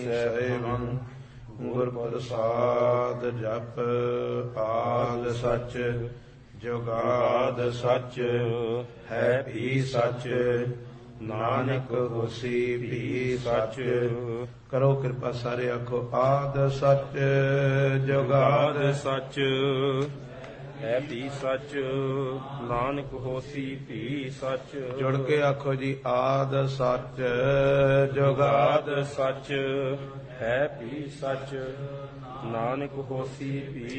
ਸਹਿਬੰ ਗੁਰ ਪ੍ਰਸਾਦ ਜਪ ਆਦ ਸਚ ਜੁਗਾਦ ਸਚ ਹੈ ਵੀ ਸਚ ਨਾਨਕ ਹੋਸੀ ਵੀ ਸਚ। ਕਰੋ ਕਿਰਪਾ ਸਾਰੇ ਆਖੋ ਆਦ ਸਚ ਜੁਗਾਦ ਸਚ ਹੈ ਵੀ ਸਚ ਨਾਨਕ ਹੋਸੀ ਵੀ ਸਚ। ਜੁੜ ਕੇ ਆਖੋ ਜੀ ਆਦ ਸਚ ਜੁਗਾਦ ਸਚ ਹੈ ਵੀ ਸਚ ਨਾਨਕ ਹੋਸੀ ਵੀ